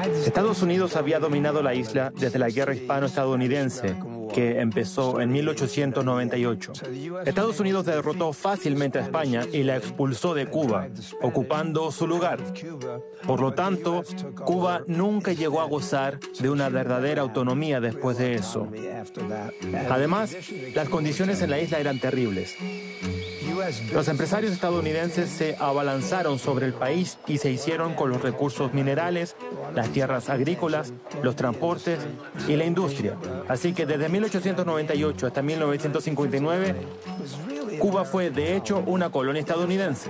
Estados Unidos había dominado la isla desde la Guerra Hispano-Estadounidense, que empezó en 1898. Estados Unidos derrotó fácilmente a España y la expulsó de Cuba, ocupando su lugar. Por lo tanto, Cuba nunca llegó a gozar de una verdadera autonomía después de eso. Además, las condiciones en la isla eran terribles. Los empresarios estadounidenses se abalanzaron sobre el país y se hicieron con los recursos minerales, las tierras agrícolas, los transportes y la industria. Así que desde 1898 hasta 1959, Cuba fue de hecho una colonia estadounidense.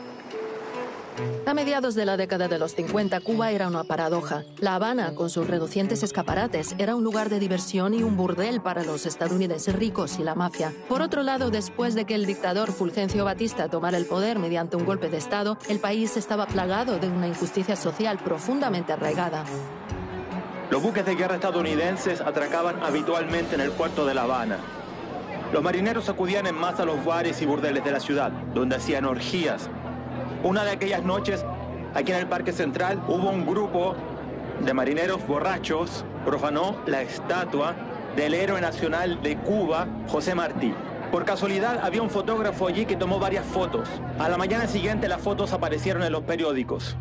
A mediados de la década de los 50, Cuba era una paradoja. La Habana, con sus relucientes escaparates, era un lugar de diversión y un burdel para los estadounidenses ricos y la mafia. Por otro lado, después de que el dictador Fulgencio Batista tomara el poder mediante un golpe de Estado, el país estaba plagado de una injusticia social profundamente arraigada. Los buques de guerra estadounidenses atracaban habitualmente en el puerto de La Habana. Los marineros acudían en masa a los bares y burdeles de la ciudad, donde hacían orgías. Una de aquellas noches, aquí en el Parque Central, hubo un grupo de marineros borrachos profanó la estatua del héroe nacional de Cuba, José Martí. Por casualidad, había un fotógrafo allí que tomó varias fotos. A la mañana siguiente, las fotos aparecieron en los periódicos.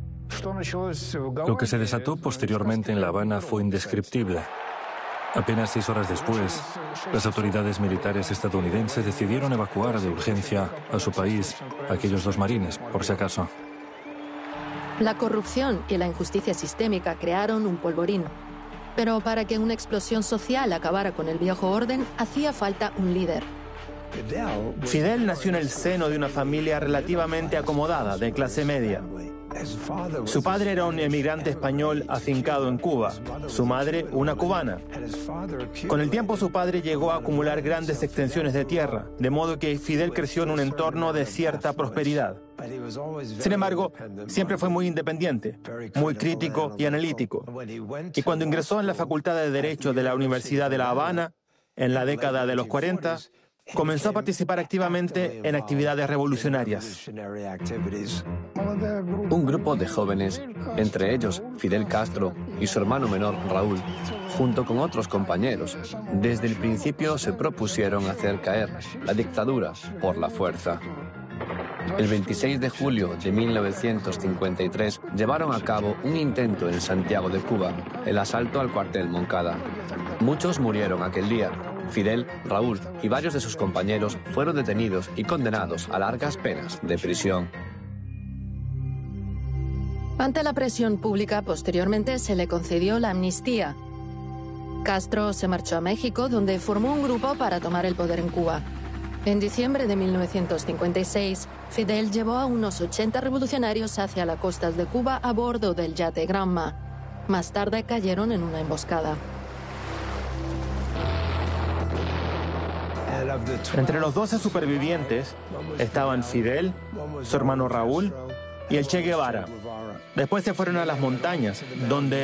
Lo que se desató posteriormente en La Habana fue indescriptible. Apenas 6 horas después, las autoridades militares estadounidenses decidieron evacuar de urgencia a su país a aquellos 2 marines, por si acaso. La corrupción y la injusticia sistémica crearon un polvorín. Pero para que una explosión social acabara con el viejo orden, hacía falta un líder. Fidel nació en el seno de una familia relativamente acomodada, de clase media. Su padre era un emigrante español afincado en Cuba, su madre una cubana. Con el tiempo su padre llegó a acumular grandes extensiones de tierra, de modo que Fidel creció en un entorno de cierta prosperidad. Sin embargo, siempre fue muy independiente, muy crítico y analítico. Y cuando ingresó en la Facultad de Derecho de la Universidad de La Habana, en la década de los 40, comenzó a participar activamente en actividades revolucionarias. Un grupo de jóvenes, entre ellos Fidel Castro y su hermano menor Raúl, junto con otros compañeros, desde el principio se propusieron hacer caer la dictadura por la fuerza. El 26 de julio de 1953 llevaron a cabo un intento en Santiago de Cuba, el asalto al cuartel Moncada. Muchos murieron aquel día. Fidel, Raúl y varios de sus compañeros fueron detenidos y condenados a largas penas de prisión. Ante la presión pública, posteriormente se le concedió la amnistía. Castro se marchó a México, donde formó un grupo para tomar el poder en Cuba. En diciembre de 1956, Fidel llevó a unos 80 revolucionarios hacia las costas de Cuba a bordo del yate Granma. Más tarde cayeron en una emboscada. Entre los 12 supervivientes estaban Fidel, su hermano Raúl y el Che Guevara. Después se fueron a las montañas, donde